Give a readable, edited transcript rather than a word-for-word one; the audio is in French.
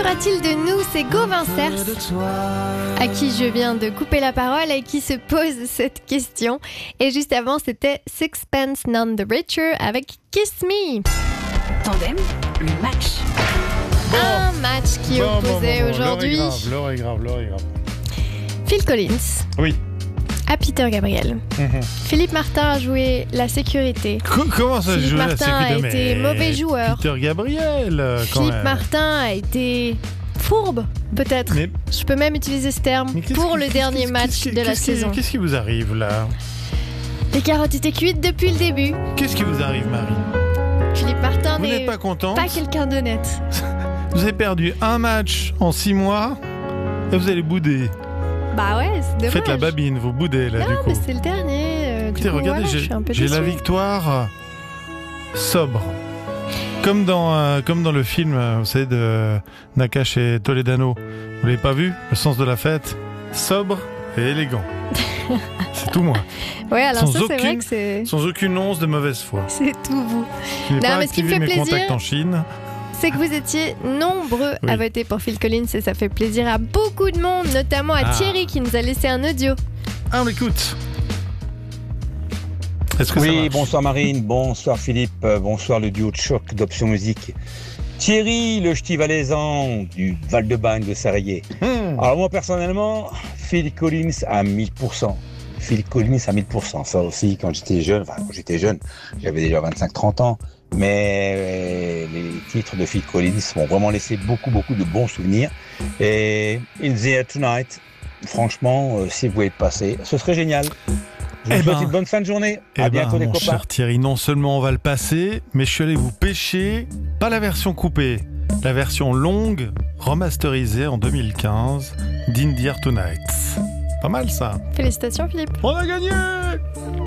sera-t-il de nous? C'est Gauvin Cerf, à qui je viens de couper la parole et qui se pose cette question. Et juste avant, c'était Sixpence None the Richer avec Kiss Me. Tandem, le match. Un match qui opposait aujourd'hui L'heure est grave. Phil Collins Oui. à Peter Gabriel. Philippe Martin a joué la sécurité. Comment ça, Philippe joue la Martin a sécurité? été mauvais joueur. Peter Gabriel, quand Philippe même. Martin a été fourbe, peut-être. Mais- Je peux même utiliser ce terme Mais pour le dernier match de la saison. Qu'est-ce qui vous arrive là? Les carottes étaient cuites depuis le début. Qu'est-ce qui vous arrive, Marie? Philippe Martin Vous n'est n'êtes pas contente? pas quelqu'un d'honnête. Vous avez perdu un match en 6 mois et vous allez bouder. Bah ouais, c'est dommage. Faites la babine, vous boudez là Non, du coup. mais c'est le dernier. Du Écoutez, coup, regardez, voilà, je suis un peu j'ai la déçue. victoire sobre. Comme dans le film, vous savez, de Nakache et Toledano. Vous l'avez pas vu? Le sens de la fête. Sobre et élégant. C'est tout moi. Ouais, alors Sans ça, c'est vrai aucune- que c'est Sans aucune once de mauvaise foi. c'est tout vous. Je n'ai Non, pas mais ce qui me activé fait mes plaisir- contacts en Chine. C'est que vous étiez nombreux Oui. à voter pour Phil Collins et ça fait plaisir à beaucoup de monde, notamment à Ah. Thierry qui nous a laissé un audio. Ah, on l'écoute. Est-ce que ça Oui, marche? bonsoir Marine, bonsoir Philippe, bonsoir le duo de choc d'Option Musique. Thierry, le ch'ti valaisan du Val-de-Bagne de Sarrier. Alors moi personnellement, Phil Collins à 1000%. Phil Collins à 1000%. Ça aussi, quand j'étais jeune, j'avais déjà 25-30 ans, mais les titres de Phil Collins m'ont vraiment laissé beaucoup de bons souvenirs. Et In the Air Tonight, franchement, si vous pouvez le passer, ce serait génial. Je vous souhaite une bonne fin de journée. À bientôt les mon copains. cher Thierry, non seulement on va le passer, mais je suis allé vous pêcher, pas la version coupée, la version longue, remasterisée en 2015 d'In the Air Tonight. Pas mal ça. Félicitations Philippe. On a gagné!